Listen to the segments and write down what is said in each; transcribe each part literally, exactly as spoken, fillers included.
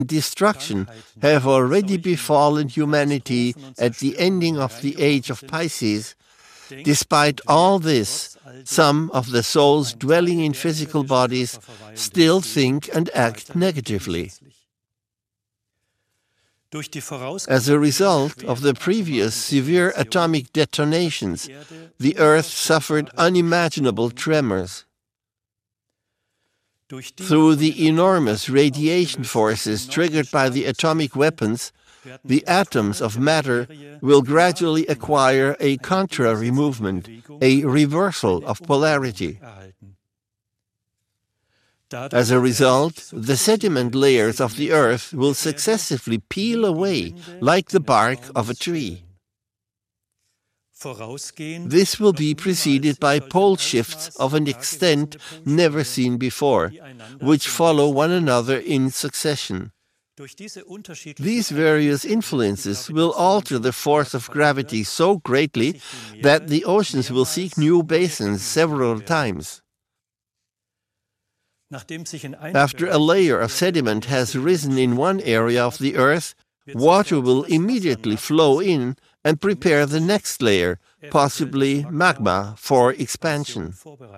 destruction have already befallen humanity at the ending of the age of Pisces, despite all this, some of the souls dwelling in physical bodies still think and act negatively. As a result of the previous severe atomic detonations, the Earth suffered unimaginable tremors. Through the enormous radiation forces triggered by the atomic weapons, the atoms of matter will gradually acquire a contrary movement, a reversal of polarity. As a result, the sediment layers of the Earth will successively peel away like the bark of a tree. This will be preceded by pole shifts of an extent never seen before, which follow one another in succession. These various influences will alter the force of gravity so greatly that the oceans will seek new basins several times. After a layer of sediment has risen in one area of the Earth, water will immediately flow in and prepare the next layer, possibly magma, for expansion.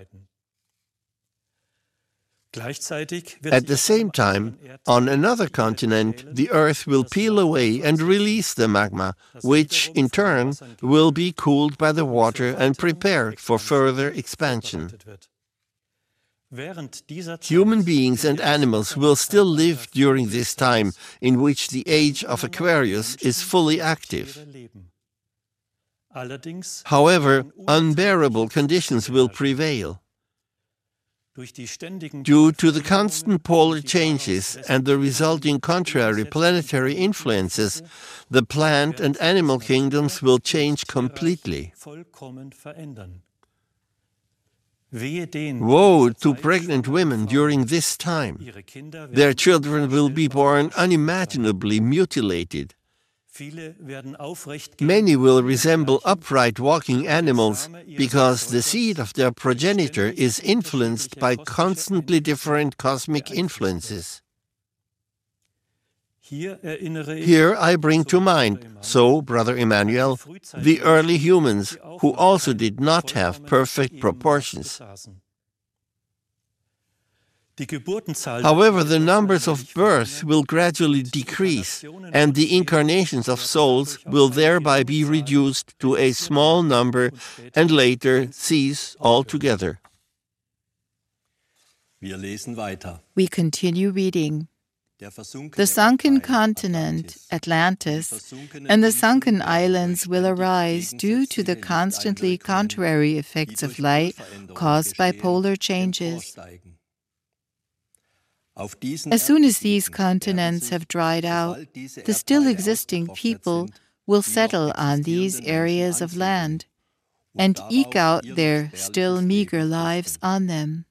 At the same time, on another continent, the Earth will peel away and release the magma, which, in turn, will be cooled by the water and prepared for further expansion. Human beings and animals will still live during this time in which the age of Aquarius is fully active. However, unbearable conditions will prevail. Due to the constant polar changes and the resulting contrary planetary influences, the plant and animal kingdoms will change completely. Woe to pregnant women during this time! Their children will be born unimaginably mutilated. Many will resemble upright walking animals because the seed of their progenitor is influenced by constantly different cosmic influences. Here I bring to mind, so, Brother Emmanuel, the early humans who also did not have perfect proportions. However, the numbers of births will gradually decrease, and the incarnations of souls will thereby be reduced to a small number and later cease altogether. We continue reading. The sunken continent, Atlantis, and the sunken islands will arise due to the constantly contrary effects of light caused by polar changes. As soon as these continents have dried out, the still existing people will settle on these areas of land and eke out their still meager lives on them.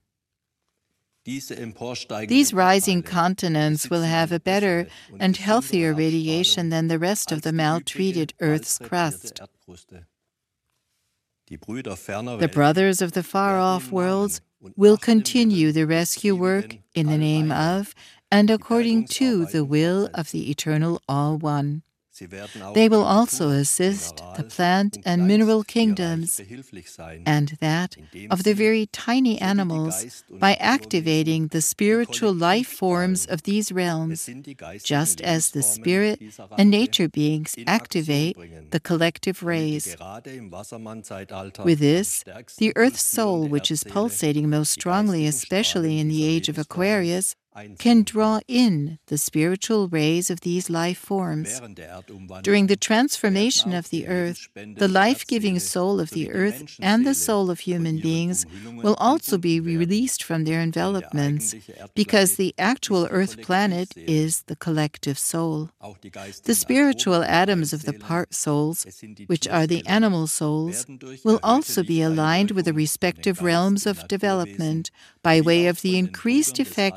These rising continents will have a better and healthier radiation than the rest of the maltreated Earth's crust. The brothers of the far-off worlds will continue the rescue work in the name of and according to the will of the Eternal All-One. They will also assist the plant and mineral kingdoms and that of the very tiny animals by activating the spiritual life forms of these realms, just as the spirit and nature beings activate the collective rays. With this, the Earth's soul, which is pulsating most strongly, especially in the age of Aquarius, can draw in the spiritual rays of these life forms. During the transformation of the earth, the life-giving soul of the earth and the soul of human beings will also be released from their envelopments, because the actual earth planet is the collective soul. The spiritual atoms of the part souls, which are the animal souls, will also be aligned with the respective realms of development by way of the increased effect of the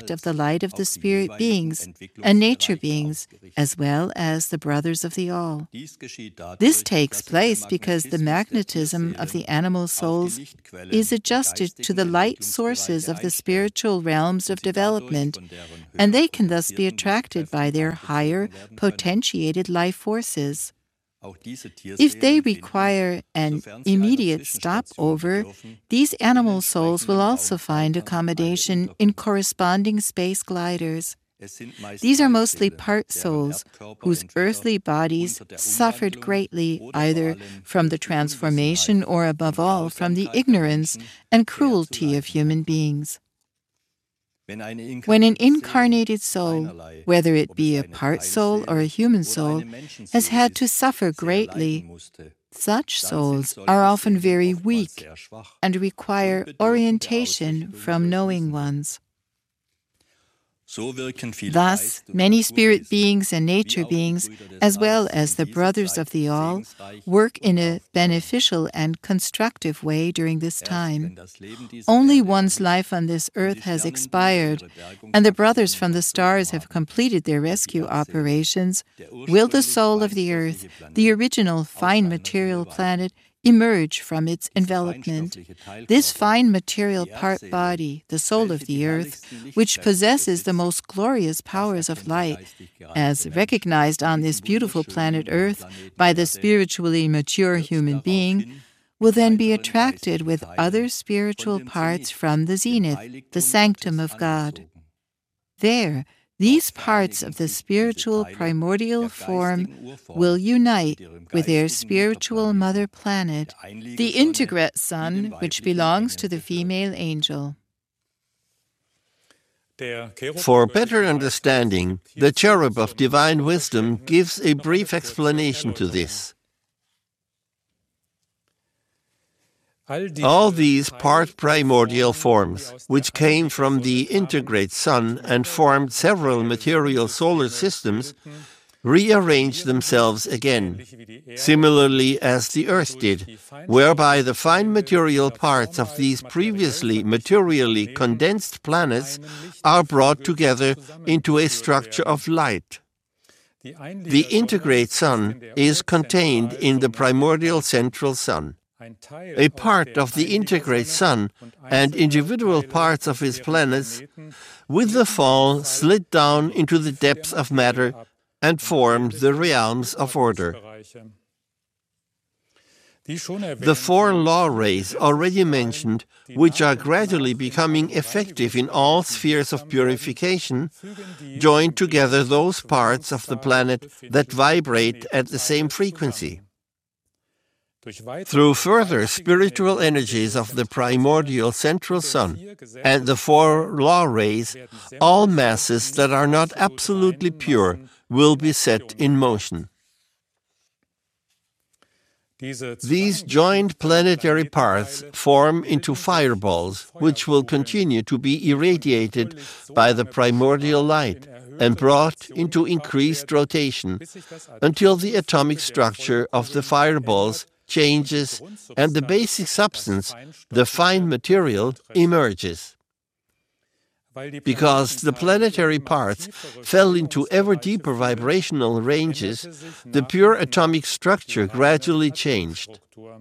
light of the spirit beings and nature beings, as well as the brothers of the all. This takes place because the magnetism of the animal souls is adjusted to the light sources of the spiritual realms of development, and they can thus be attracted by their higher, potentiated life forces. If they require an immediate stopover, these animal souls will also find accommodation in corresponding space gliders. These are mostly part souls whose earthly bodies suffered greatly either from the transformation or, above all, from the ignorance and cruelty of human beings. When an incarnated soul, whether it be a part soul or a human soul, has had to suffer greatly, such souls are often very weak and require orientation from knowing ones. Thus, many spirit beings and nature beings, as well as the brothers of the all, work in a beneficial and constructive way during this time. Only one's life on this earth has expired, and the brothers from the stars have completed their rescue operations. Will the soul of the earth, the original fine material planet, emerge from its envelopment? This fine material part body, the soul of the earth, which possesses the most glorious powers of light, as recognized on this beautiful planet Earth by the spiritually mature human being, will then be attracted with other spiritual parts from the zenith, the sanctum of God. There, these parts of the spiritual primordial form will unite with their spiritual mother planet, the integrate sun, which belongs to the female angel. For better understanding, the cherub of divine wisdom gives a brief explanation to this. All these part primordial forms, which came from the integrate sun and formed several material solar systems, rearranged themselves again, similarly as the earth did, whereby the fine material parts of these previously materially condensed planets are brought together into a structure of light. The integrate sun is contained in the primordial central sun. A part of the integrate sun and individual parts of his planets, with the fall, slid down into the depths of matter and formed the realms of order. The four law rays already mentioned, which are gradually becoming effective in all spheres of purification, join together those parts of the planet that vibrate at the same frequency. Through further spiritual energies of the primordial central sun and the four law rays, all masses that are not absolutely pure will be set in motion. These joined planetary parts form into fireballs, which will continue to be irradiated by the primordial light and brought into increased rotation until the atomic structure of the fireballs changes and the basic substance, the fine material, emerges. Because the planetary parts fell into ever deeper vibrational ranges, the pure atomic structure gradually changed.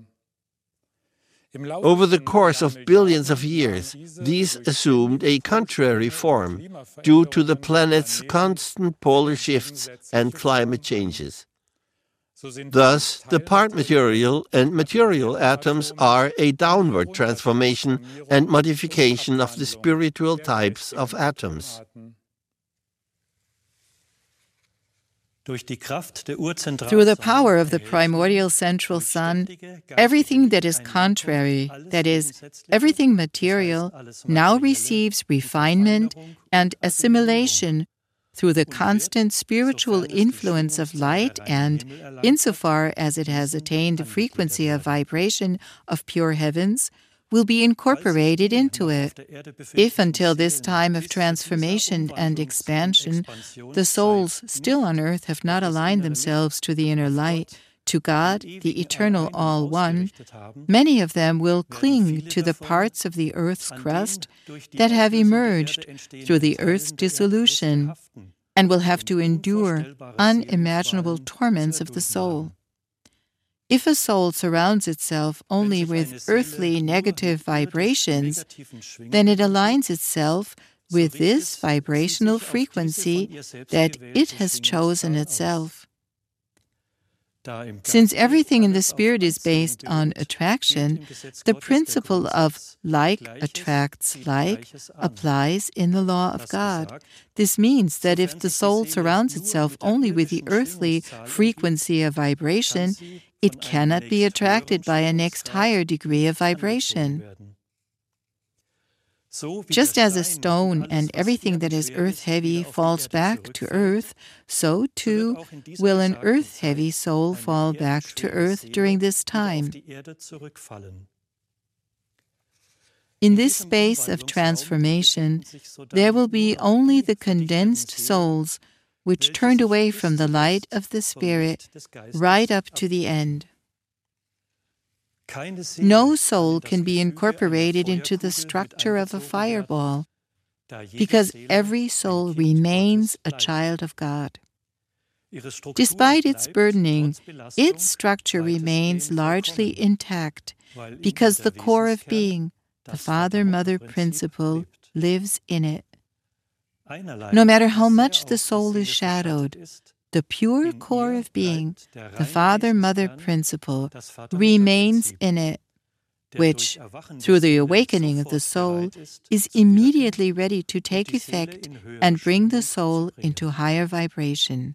Over the course of billions of years, these assumed a contrary form due to the planet's constant polar shifts and climate changes. Thus, the part material and material atoms are a downward transformation and modification of the spiritual types of atoms. Through the power of the primordial central sun, everything that is contrary, that is, everything material, now receives refinement and assimilation through the constant spiritual influence of light and, insofar as it has attained the frequency of vibration of pure heavens, will be incorporated into it. If until this time of transformation and expansion, the souls still on earth have not aligned themselves to the inner light, to God, the eternal All One, many of them will cling to the parts of the earth's crust that have emerged through the earth's dissolution and will have to endure unimaginable torments of the soul. If a soul surrounds itself only with earthly negative vibrations, then it aligns itself with this vibrational frequency that it has chosen itself. Since everything in the spirit is based on attraction, the principle of like attracts like applies in the law of God. This means that if the soul surrounds itself only with the earthly frequency of vibration, it cannot be attracted by a next higher degree of vibration. Just as a stone and everything that is earth-heavy falls back to earth, so too will an earth-heavy soul fall back to earth during this time. In this space of transformation, there will be only the condensed souls which turned away from the light of the Spirit right up to the end. No soul can be incorporated into the structure of a fireball, because every soul remains a child of God. Despite its burdening, its structure remains largely intact, because the core of being, the Father-Mother principle, lives in it. No matter how much the soul is shadowed, the pure core of being, the Father-Mother principle, remains in it, which, through the awakening of the soul, is immediately ready to take effect and bring the soul into higher vibration.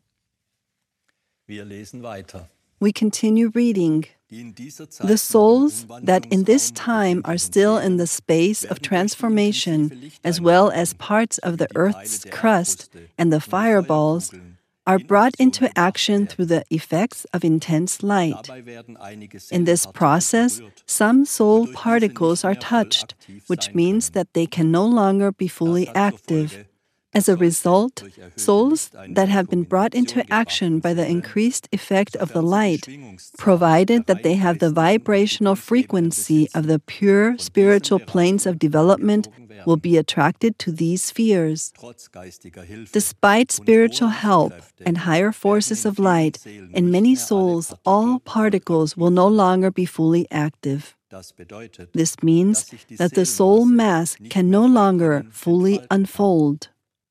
We continue reading. The souls that in this time are still in the space of transformation, as well as parts of the earth's crust and the fireballs, are brought into action through the effects of intense light. In this process, some soul particles are touched, which means that they can no longer be fully active. As a result, souls that have been brought into action by the increased effect of the light, provided that they have the vibrational frequency of the pure spiritual planes of development, will be attracted to these spheres. Despite spiritual help and higher forces of light, in many souls, all particles will no longer be fully active. This means that the soul mass can no longer fully unfold.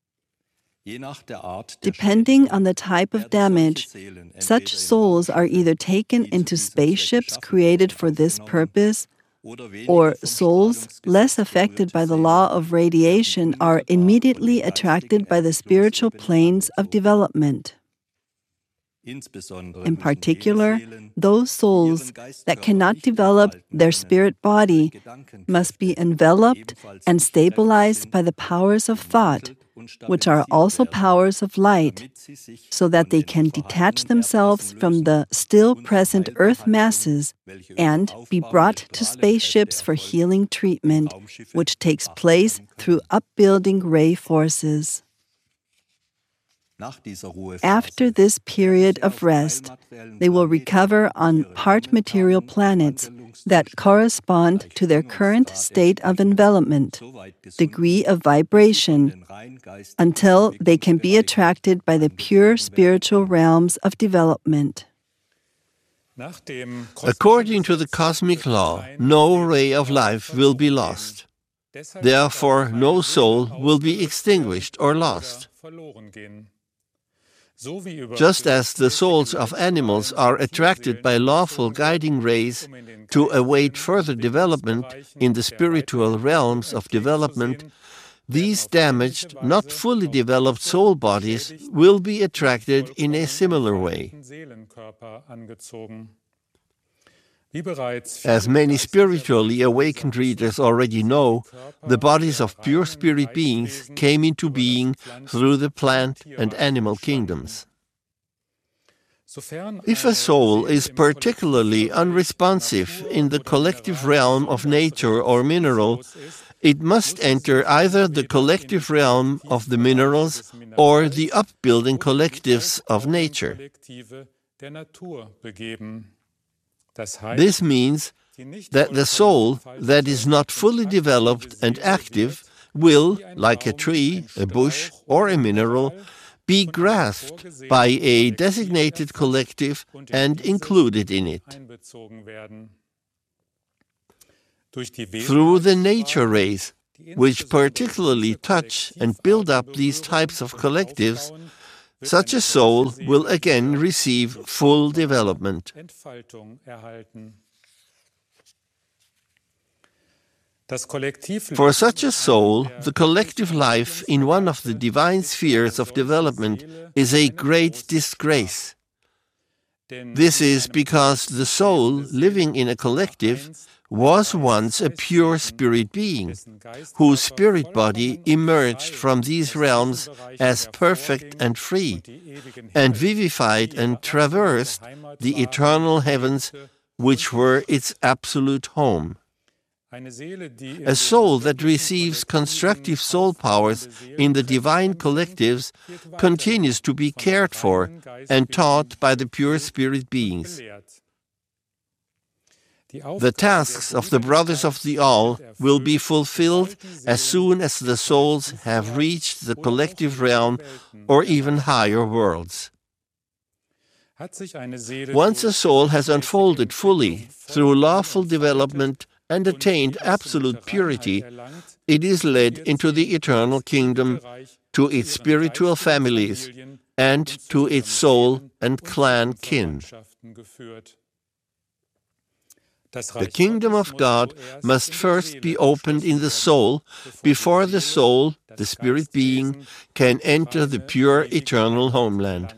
Depending on the type of damage, such souls are either taken into spaceships created for this purpose, or souls less affected by the law of radiation are immediately attracted by the spiritual planes of development. In particular, those souls that cannot develop their spirit body must be enveloped and stabilized by the powers of thought, which are also powers of light, so that they can detach themselves from the still present earth masses and be brought to spaceships for healing treatment, which takes place through upbuilding ray forces. After this period of rest, they will recover on part material planets that correspond to their current state of envelopment, degree of vibration, until they can be attracted by the pure spiritual realms of development. According to the cosmic law, no ray of life will be lost. Therefore, no soul will be extinguished or lost. Just as the souls of animals are attracted by lawful guiding rays to await further development in the spiritual realms of development, these damaged, not fully developed soul bodies will be attracted in a similar way. As many spiritually awakened readers already know, the bodies of pure spirit beings came into being through the plant and animal kingdoms. If a soul is particularly unresponsive in the collective realm of nature or mineral, it must enter either the collective realm of the minerals or the upbuilding collectives of nature. This means that the soul that is not fully developed and active will, like a tree, a bush, or a mineral, be grasped by a designated collective and included in it. Through the nature rays, which particularly touch and build up these types of collectives, such a soul will again receive full development. For such a soul, the collective life in one of the divine spheres of development is a great disgrace. This is because the soul living in a collective was once a pure spirit being, whose spirit body emerged from these realms as perfect and free, and vivified and traversed the eternal heavens, which were its absolute home. A soul that receives constructive soul powers in the divine collectives continues to be cared for and taught by the pure spirit beings. The tasks of the Brothers of the All will be fulfilled as soon as the souls have reached the collective realm or even higher worlds. Once a soul has unfolded fully through lawful development and attained absolute purity, it is led into the eternal kingdom, to its spiritual families, and to its soul and clan kin. The kingdom of God must first be opened in the soul before the soul, the spirit being, can enter the pure eternal homeland.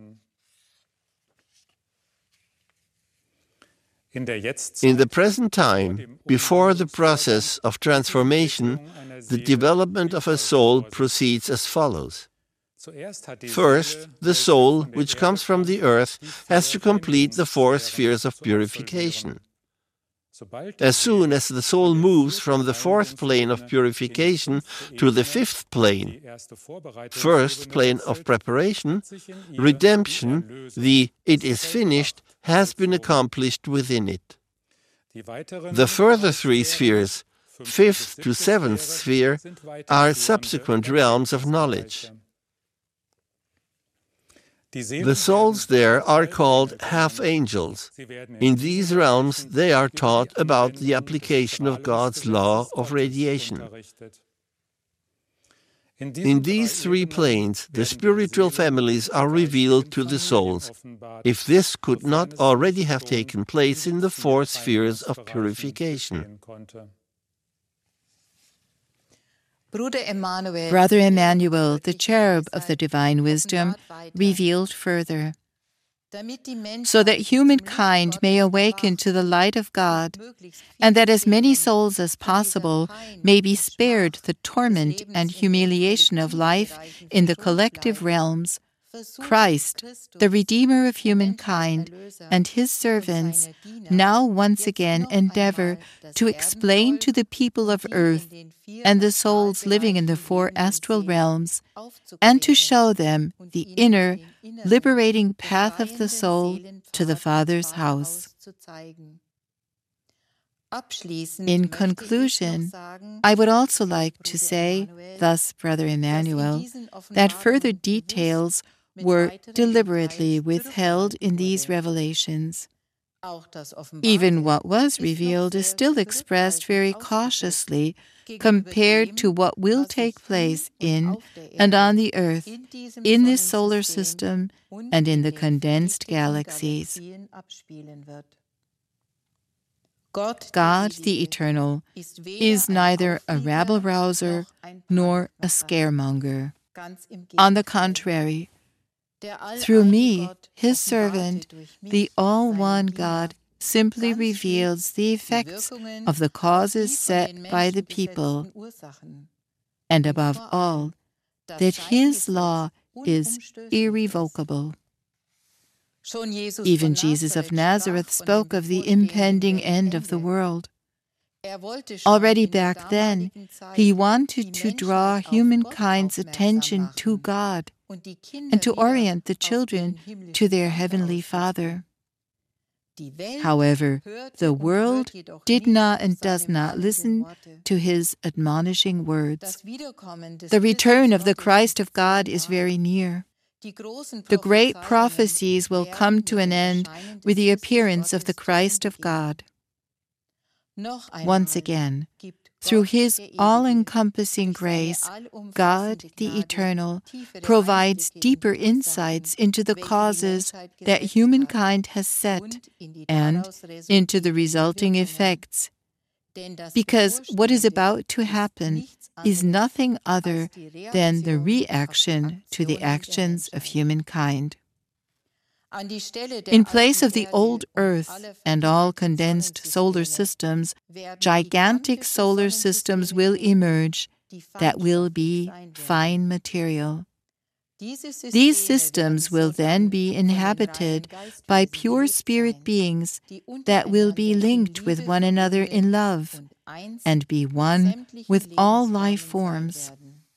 In the present time, before the process of transformation, the development of a soul proceeds as follows. First, the soul, which comes from the earth, has to complete the four spheres of purification. As soon as the soul moves from the fourth plane of purification to the fifth plane, first plane of preparation, redemption, the "it is finished," has been accomplished within it. The further three spheres, fifth to seventh sphere, are subsequent realms of knowledge. The souls there are called half-angels. In these realms, they are taught about the application of God's law of radiation. In these three planes, the spiritual families are revealed to the souls, if this could not already have taken place in the four spheres of purification. Brother Emmanuel, the cherub of the divine wisdom, revealed further, so that humankind may awaken to the light of God, and that as many souls as possible may be spared the torment and humiliation of life in the collective realms, Christ, the Redeemer of humankind, and his servants now once again endeavor to explain to the people of earth and the souls living in the four astral realms, and to show them the inner, liberating path of the soul to the Father's house. In conclusion, I would also like to say, thus Brother Emmanuel, that further details were deliberately withheld in these revelations. Even what was revealed is still expressed very cautiously compared to what will take place in and on the earth, in this solar system, and in the condensed galaxies. God, the Eternal, is neither a rabble-rouser nor a scaremonger. On the contrary, through me, his servant, the all-one God, simply reveals the effects of the causes set by the people, and above all, that his law is irrevocable. Even Jesus of Nazareth spoke of the impending end of the world. Already back then, he wanted to draw humankind's attention to God, and to orient the children to their Heavenly Father. However, the world did not and does not listen to his admonishing words. The return of the Christ of God is very near. The great prophecies will come to an end with the appearance of the Christ of God. Once again, through His all-encompassing grace, God, the Eternal, provides deeper insights into the causes that humankind has set and into the resulting effects. Because what is about to happen is nothing other than the reaction to the actions of humankind. In place of the old Earth and all condensed solar systems, gigantic solar systems will emerge that will be fine material. These systems will then be inhabited by pure spirit beings that will be linked with one another in love and be one with all life forms.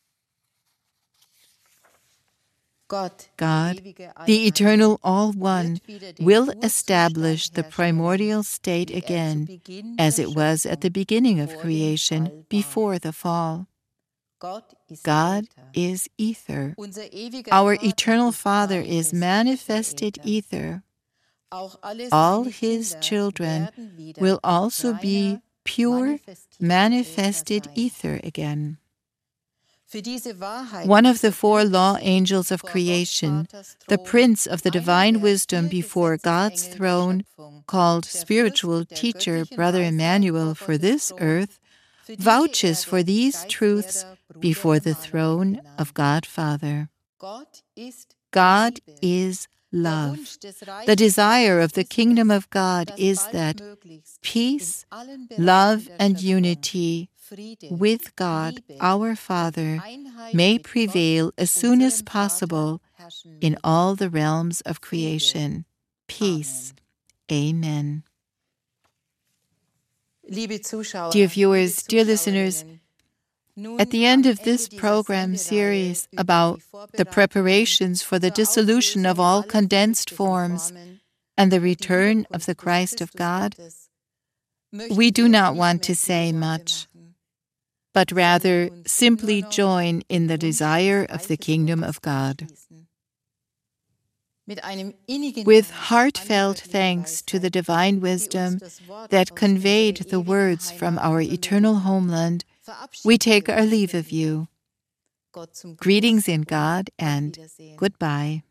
God, the Eternal All-One, will establish the primordial state again, as it was at the beginning of creation, before the fall. God is ether. Our Eternal Father is manifested ether. All His children will also be pure, manifested ether again. One of the four law angels of creation, the Prince of the Divine Wisdom before God's throne, called spiritual teacher Brother Emmanuel for this earth, vouches for these truths before the throne of God Father. God is love. The desire of the kingdom of God is that peace, love, and unity with God, our Father, may prevail as soon as possible in all the realms of creation. Peace. Amen. Dear viewers, dear listeners, at the end of this program series about the preparations for the dissolution of all condensed forms and the return of the Christ of God, we do not want to say much, but rather simply join in the desire of the kingdom of God. With heartfelt thanks to the divine wisdom that conveyed the words from our eternal homeland, we take our leave of you. Greetings in God and goodbye.